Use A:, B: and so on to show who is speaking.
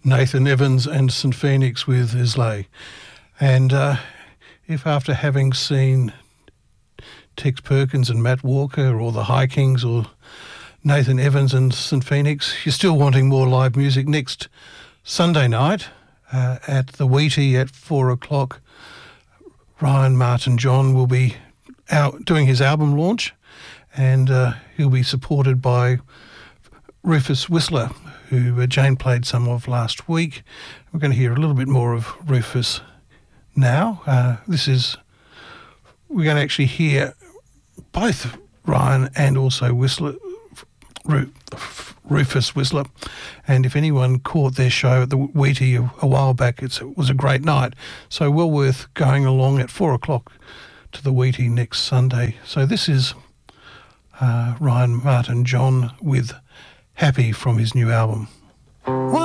A: Nathan Evans and St Phoenix with Islay. And if after having seen Tex Perkins and Matt Walker or the High Kings or Nathan Evans and St Phoenix, you're still wanting more live music, next Sunday night at the Wheatie at 4 o'clock, Ryan Martin John will be out doing his album launch, and he'll be supported by Rufus Whistler, who Jane played some of last week. We're going to hear a little bit more of Rufus now. We're going to actually hear both Ryan and also Rufus Whistler. And if anyone caught their show at the Wheatie a while back, it was a great night. So well worth going along at 4 o'clock to the Wheatie next Sunday. So this is Ryan Martin John with Happy from his new album.